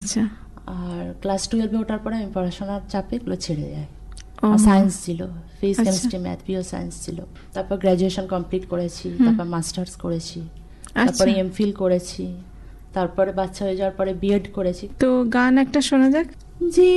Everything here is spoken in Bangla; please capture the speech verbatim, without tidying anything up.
আচ্ছা। আর ক্লাস টুয়েলভে ওঠার পরে আমি পড়াশোনার চাপে এগুলো ছেড়ে যাই। ও, সায়েন্স ছিল, ফিজিক্স, আচ্ছা। কেমিস্ট্রি, ম্যাথ, পিও সায়েন্স ছিল। তারপর গ্র্যাজুয়েশন কমপ্লিট করেছি, হুম। তারপর মাস্টার্স করেছি, আচ্ছা। তারপরে এমফিল করেছি, তারপরে বাচ্চা হয়ে যাওয়ার পরে বিএড করেছি। তো গান একটা শোনা যাক। জি